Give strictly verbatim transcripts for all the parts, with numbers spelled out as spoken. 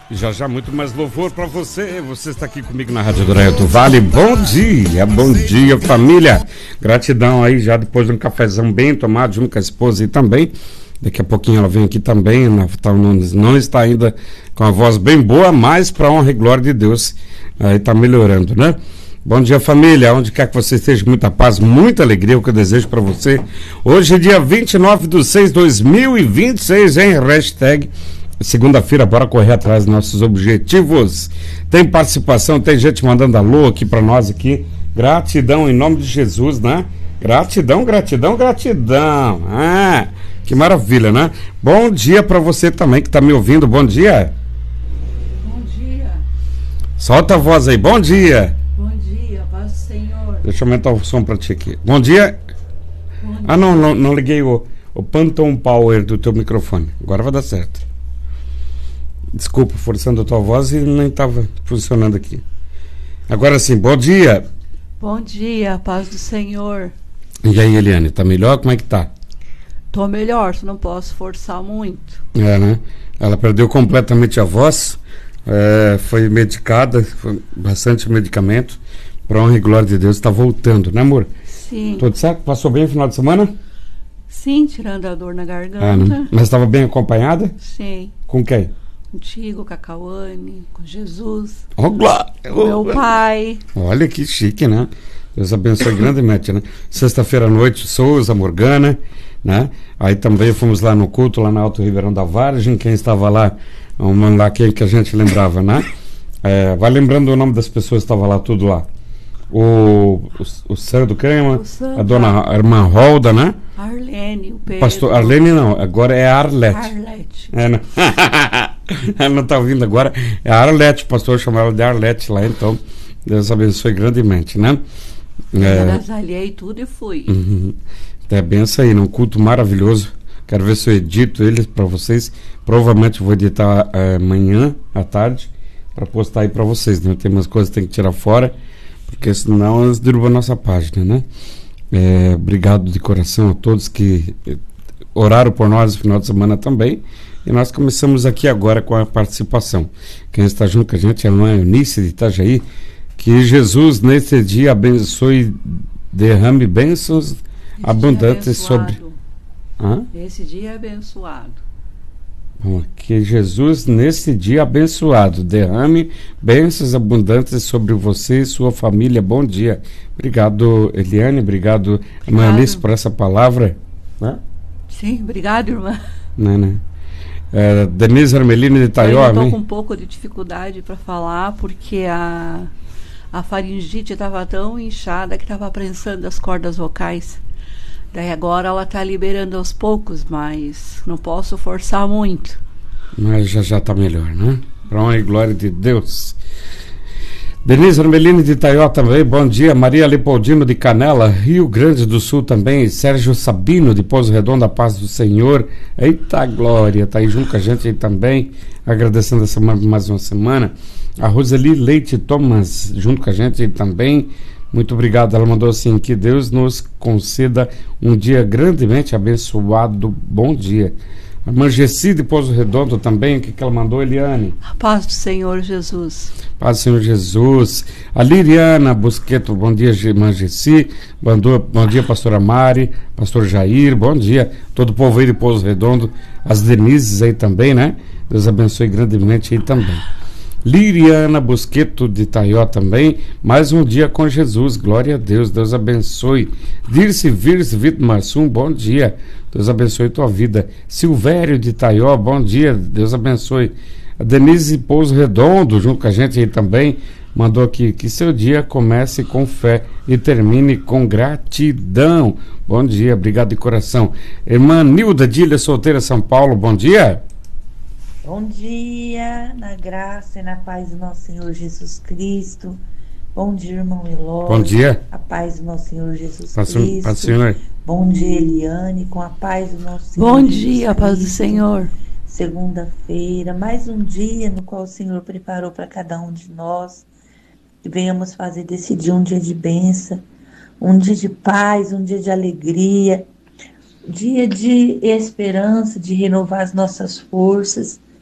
Já já muito mais louvor para você. Você está aqui comigo na Rádio Douraia do Vale. Bom dia, bom dia, família. Gratidão aí já depois de um cafezão bem tomado junto com a esposa e também. Daqui a pouquinho ela vem aqui também. Natal Nunes não está ainda com a voz bem boa, mas para honra e glória de Deus, aí está melhorando, né? Bom dia, família. Onde quer que você esteja, muita paz, muita alegria, o que eu desejo para você. Hoje é dia vinte e nove de seis de dois mil e vinte e seis, hein? Hashtag segunda-feira, bora correr atrás dos nossos objetivos. Tem participação, tem gente mandando alô aqui para nós aqui. Gratidão em nome de Jesus, né? Gratidão, gratidão, gratidão. Ah, que maravilha, né? Bom dia para você também que tá me ouvindo. Bom dia. Bom dia. Solta a voz aí. Bom dia. Bom dia, paz do Senhor. Deixa eu aumentar o som para ti aqui. Bom dia. Bom dia. Ah, não, não, não liguei o, o Phantom Power do teu microfone. Agora vai dar certo. Desculpa, forçando a tua voz e nem estava funcionando aqui. Agora sim, bom dia. Bom dia, paz do Senhor. E aí, Eliane, tá melhor? Como é que tá? Tô melhor, só não posso forçar muito. É, né? Ela perdeu completamente a voz, é, foi medicada, foi bastante medicamento. Pra honra e glória de Deus, tá voltando, né, amor? Sim. Tudo certo? Passou bem o final de semana? Sim, tirando a dor na garganta. Ah, né? Mas estava bem acompanhada? Sim. Com quem? Contigo, com a Cauane, com Jesus, Oh, glória! com meu pai. Olha que chique, né? Deus abençoe grandemente, né? Sexta-feira à noite, Souza, Morgana, né? Aí também fomos lá no culto, lá na Alto Ribeirão da Vargem. Quem estava lá, vamos lá, quem que a gente lembrava, né? É, vai lembrando o nome das pessoas que estavam lá, tudo lá. O, o, o Sandro do Crema, a dona a irmã Rolda, né? Arlene, o Pedro. Pastor Arlene não, agora é a Arlete. Arlete. É, não. Ela não está ouvindo agora. É a Arlete, o pastor chamou ela de Arlete lá, então Deus abençoe grandemente, né? É, agasalhei tudo e fui. Uhum. É benção aí, num culto maravilhoso. Quero ver se eu edito eles para vocês. Provavelmente vou editar é, amanhã à tarde para postar aí para vocês, né? Tem umas coisas que tem que tirar fora, porque senão eles derrubam a nossa página, né? É, obrigado de coração a todos que oraram por nós no final de semana também. E nós começamos aqui agora com a participação. Quem está junto com a gente é a irmã Eunice de Itajaí. Que Jesus nesse dia abençoe, derrame bênçãos Esse abundantes sobre... Hã? Esse dia é abençoado. Bom, que Jesus nesse dia abençoado derrame bênçãos abundantes sobre você e sua família. Bom dia. Obrigado, Eliane. Obrigado, irmã Eunice, por essa palavra. Né? Sim, obrigado, irmã. Né, né? É, Denise Armelini de Itaió. Eu estou com um pouco de dificuldade para falar porque a, a faringite estava tão inchada que estava prensando as cordas vocais. Daí agora ela está liberando aos poucos, mas não posso forçar muito. Mas já já está melhor, né? Para honra e glória de Deus. Denise Armelini de Itaió também, bom dia. Maria Leopoldino de Canela, Rio Grande do Sul também. Sérgio Sabino de Pouso Redondo, a paz do Senhor. Eita glória, tá aí junto com a gente aí também, agradecendo essa mais uma semana. A Roseli Leite Thomas, junto com a gente aí também. Muito obrigado, ela mandou assim, que Deus nos conceda um dia grandemente abençoado. Bom dia. A irmã Gessi de Pouso Redondo também, o que, que ela mandou, Eliane? A paz do Senhor Jesus. Paz do Senhor Jesus. A Liriana Busqueto, bom dia, irmã Gessi. Bom, bom dia, pastora Mari, pastor Jair, bom dia. Todo o povo aí de Pouso Redondo. As Denises aí também, né? Deus abençoe grandemente aí também. Liriana Busqueto de Itaió também, mais um dia com Jesus, glória a Deus, Deus abençoe. Dirce Virce Vitmarsum, bom dia, Deus abençoe tua vida. Silvério de Itaió, bom dia, Deus abençoe. A Denise Pouso Redondo, junto com a gente aí também, mandou aqui, que seu dia comece com fé e termine com gratidão. Bom dia, obrigado de coração. Irmã Nilda Dília Solteira, São Paulo, bom dia. Bom dia, na graça e na paz do nosso Senhor Jesus Cristo. Bom dia, irmão Eló. Bom dia. A paz do nosso Senhor Jesus Paz, Cristo. paz, Senhor. Bom dia, Eliane, com a paz do nosso Senhor Bom Jesus dia, a paz do Senhor. Segunda-feira, mais um dia no qual o Senhor preparou para cada um de nós. Que venhamos fazer desse dia um dia de bênção, um dia de paz, um dia de alegria, dia de esperança, de renovar as nossas forças.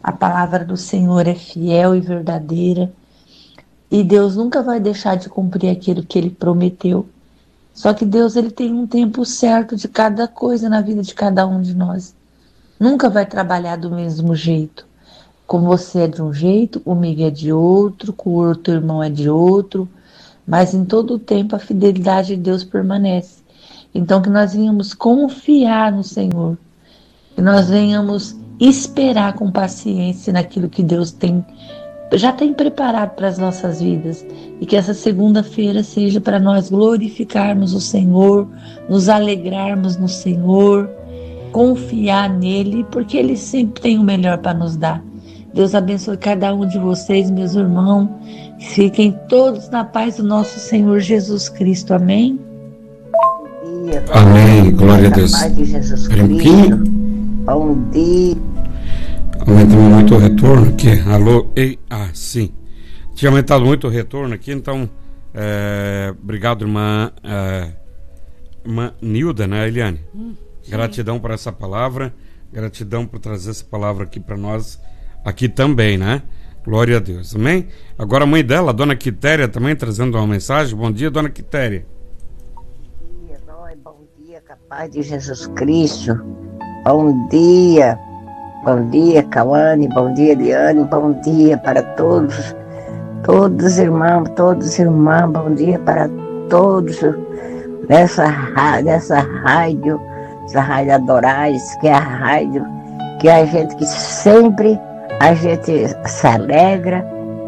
A palavra do Senhor é fiel e verdadeira. E Deus nunca vai deixar de cumprir aquilo que Ele prometeu. Só que Deus, Ele tem um tempo certo de cada coisa na vida de cada um de nós. Nunca vai trabalhar do mesmo jeito. Com você é de um jeito, o Miguel é de outro, com o outro irmão é de outro. Mas em todo o tempo a fidelidade de Deus permanece. Então que nós venhamos confiar no Senhor. Que nós venhamos esperar com paciência naquilo que Deus tem já tem preparado para as nossas vidas, e que essa segunda-feira seja para nós glorificarmos o Senhor, nos alegrarmos no Senhor, confiar nele, porque Ele sempre tem o melhor para nos dar. Deus abençoe cada um de vocês, meus irmãos, fiquem todos na paz do nosso Senhor Jesus Cristo, amém? Bom dia, amém, glória a Deus. Paz de Jesus Cristo. Bom dia. Aumentamos muito o retorno aqui. Alô, ei, ah, sim. Tinha aumentado muito o retorno aqui, então, é, obrigado, irmã, é, irmã Nilda, né, Eliane? Hum, gratidão por essa palavra, gratidão por trazer essa palavra aqui para nós, aqui também, né? Glória a Deus, amém? Agora a mãe dela, a dona Quitéria, também trazendo uma mensagem. Bom dia, dona Quitéria. Bom dia, Eloy. Bom dia, capaz de Jesus Cristo. Bom dia. Bom dia, Cauane, bom dia, Eliane, bom dia para todos, todos irmãos, todos irmãs, bom dia para todos nessa, nessa rádio, essa rádio Adorais, que é a rádio que a gente, que sempre a gente se alegra,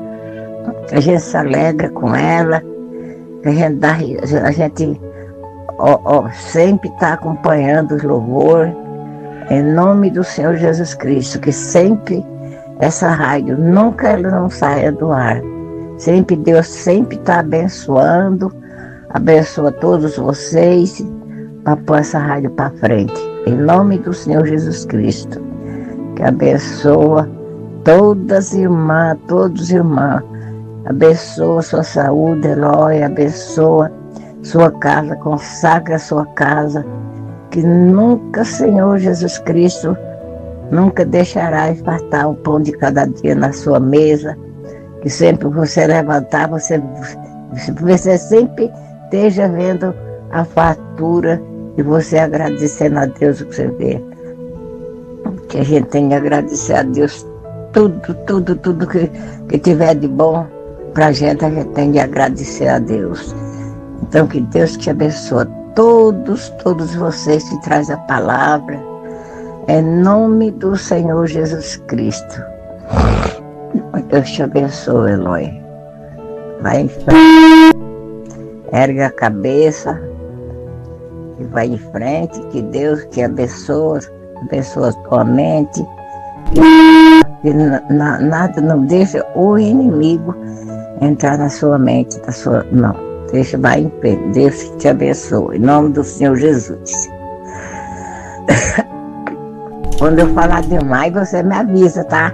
a gente se alegra com ela, a gente, dá, a gente ó, ó, sempre está acompanhando os louvores. Em nome do Senhor Jesus Cristo, que sempre essa rádio, nunca ela não saia do ar. Sempre Deus sempre está abençoando, abençoa todos vocês para pôr essa rádio para frente. Em nome do Senhor Jesus Cristo, que abençoa todas as irmãs, todos os irmãos. Abençoa sua saúde, Eloy, abençoa sua casa, consagra sua casa. Que nunca, Senhor Jesus Cristo, nunca deixará faltar o pão de cada dia na sua mesa. Que sempre você levantar, você, você sempre esteja vendo a fartura e você agradecendo a Deus o que você vê. Que a gente tem que agradecer a Deus tudo, tudo, tudo que, que tiver de bom pra gente, a gente tem que agradecer a Deus. Então que Deus te abençoe. Todos, todos vocês que trazem a palavra, em nome do Senhor Jesus Cristo. Deus te abençoe, Eloy. Vai em frente, erga a cabeça e vai em frente, que Deus te abençoe, abençoe a tua mente. E na, nada não deixa o inimigo entrar na sua mente, na sua, não. Deixa, vai em pé. Deus te abençoe. Em nome do Senhor Jesus. Quando eu falar demais, você me avisa, tá?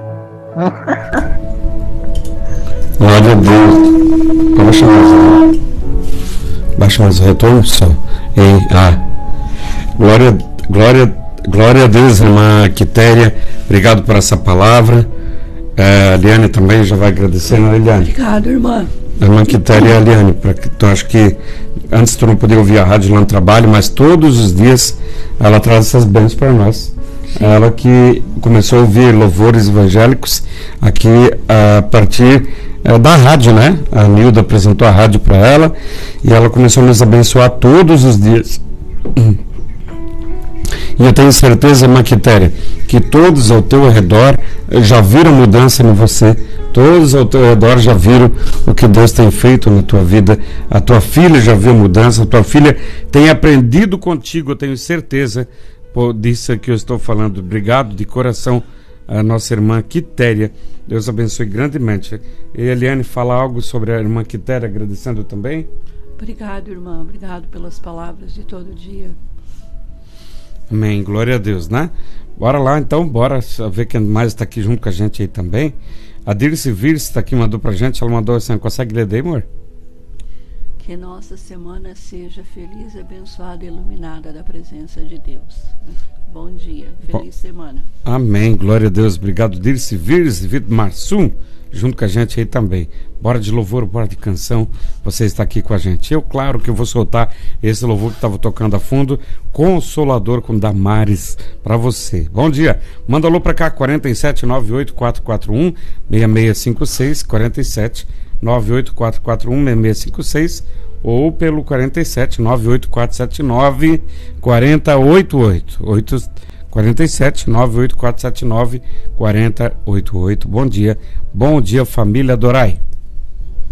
Glória a Deus. Baixa mais, baixa mais o retorno, só. Ei, ah. Glória, glória, glória a Deus, irmã Quitéria. Obrigado por essa palavra. É, a Eliane também já vai agradecer, né, Eliane? Obrigado, irmã. A irmã Quitéria e a Eliane, pra que, tu acho que antes tu não podia ouvir a rádio lá no trabalho, mas todos os dias ela traz essas bênçãos para nós. Sim. Ela que começou a ouvir louvores evangélicos aqui a partir é, da rádio, né? A Nilda apresentou a rádio para ela e ela começou a nos abençoar todos os dias. E eu tenho certeza, irmã Quitéria, que todos ao teu redor já viram mudança em você. Todos ao teu redor já viram o que Deus tem feito na tua vida. A tua filha já viu mudança. A tua filha tem aprendido contigo, eu tenho certeza, por disso que eu estou falando. Obrigado de coração a nossa irmã Quitéria. Deus abençoe grandemente. E Eliane, fala algo sobre a irmã Quitéria, agradecendo também? Obrigado, irmã. Obrigado pelas palavras de todo dia. Amém, glória a Deus, né? Bora lá então, bora ver quem mais está aqui junto com a gente aí também. A Dirce Virce está aqui, mandou pra gente, ela mandou assim, consegue ler daí, amor? Que nossa semana seja feliz, abençoada e iluminada da presença de Deus. Bom dia, feliz Bom, semana. Amém, glória a Deus. Obrigado, Dirce Vires, Vitor Marsum, junto com a gente aí também. Bora de louvor, bora de canção. Você está aqui com a gente. Eu, claro que eu vou soltar esse louvor que estava tocando a fundo, Consolador com Damares, para você. Bom dia. Manda alô para cá, quatro sete nove oito quatro quatro um seis seis cinco seis, quatro sete nove oito quatro quatro um seis seis cinco seis, ou pelo quatro sete nove oito quatro sete nove quatro oito oito. quatro sete nove oito quatro sete nove quatro oito oito. Bom dia. Bom dia, família Dorai.